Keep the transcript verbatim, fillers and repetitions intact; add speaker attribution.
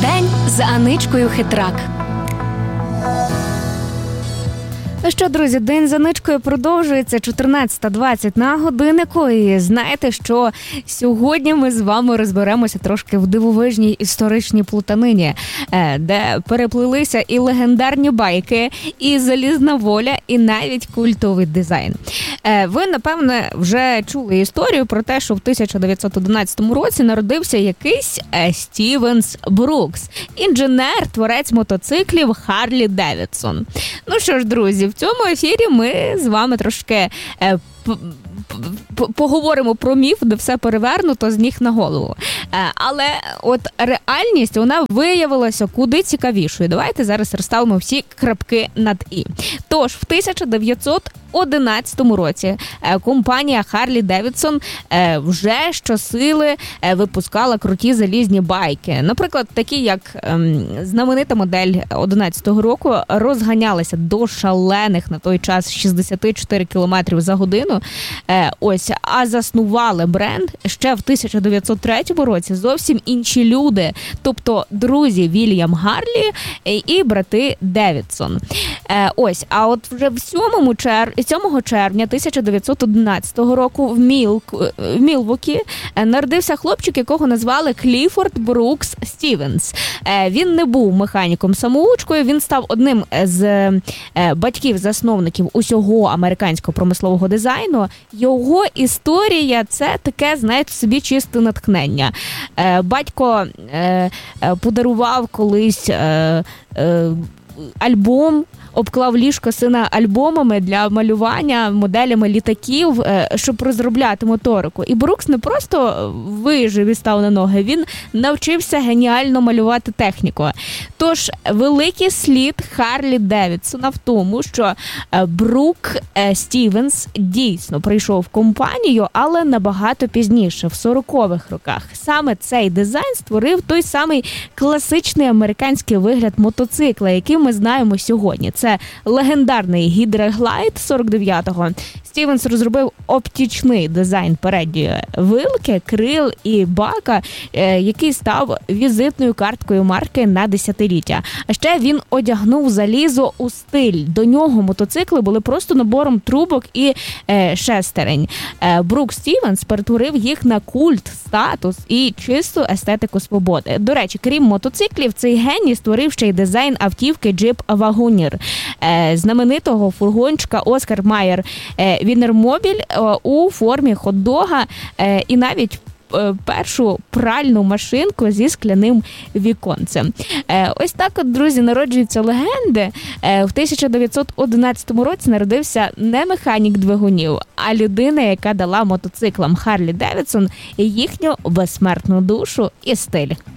Speaker 1: День з Аничкою Хитрак. Ну що, друзі, день з Аничкою продовжується, чотирнадцята двадцять на годиннику. І знаєте, що сьогодні ми з вами розберемося трошки в дивовижній історичній плутанині, де переплилися і легендарні байки, і залізна воля, і навіть культовий дизайн. Ви, напевне, вже чули історію про те, що в тисяча дев'ятсот одинадцятому році народився якийсь Стівенс Брукс, інженер, творець мотоциклів Харлі Девідсон. Ну що ж, друзі, в цьому ефірі ми з вами трошки е, п- п- поговоримо про міф, де все перевернуто з ніг на голову. Е, але от реальність, вона виявилася куди цікавішою. Давайте зараз розставимо всі крапки над «і». Тож, в тисяча дев'ятсот одинадцятому році компанія Харлі Девідсон вже щосили випускала круті залізні байки. Наприклад, такі як знаменита модель одинадцятого року розганялися до шалених на той час шістдесят чотири кілометри за годину. Ось, а заснували бренд ще в тисяча дев'ятсот третьому році зовсім інші люди, тобто друзі Вільям Харлі і брати Девідсон. Ось, а от вже в сьомому червні сьомого червня тисяча дев'ятсот одинадцятого року в, Міл... в Мілвокі народився хлопчик, якого назвали Кліфорд Брукс Стівенс. Він не був механіком-самоучкою, він став одним з батьків-засновників усього американського промислового дизайну. Його історія – це таке, знаєте, собі чисте натхнення. Батько подарував колись альбом, обклав ліжко сина альбомами для малювання, моделями літаків, щоб розробляти моторику. І Брукс не просто вижив і став на ноги, він навчився геніально малювати техніку. Тож, великий слід Харлі Девідсона в тому, що Брук Стівенс дійсно прийшов в компанію, але набагато пізніше, в сорокових роках. Саме цей дизайн створив той самий класичний американський вигляд мотоцикла, який ми знаємо сьогодні. Це легендарний гідроглайд сорок дев'ятого. Стівенс розробив оптичний дизайн передньої вилки, крил і бака, який став візитною карткою марки на десятиліття. А ще він одягнув залізо у стиль. До нього мотоцикли були просто набором трубок і е, шестерень. Е, Брук Стівенс перетворив їх на культ, статус і чисту естетику свободи. До речі, крім мотоциклів, цей геній створив ще й дизайн автівки Jeep Wagoneer, е, знаменитого фургончика Оскар Майер е, Вінермобіль е, у формі хот-дога е, і навіть першу пральну машинку зі скляним віконцем. Ось так от, друзі, народжуються легенди. В тисяча дев'ятсот одинадцятому році народився не механік двигунів, а людина, яка дала мотоциклам Харлі Девідсон їхню безсмертну душу і стиль.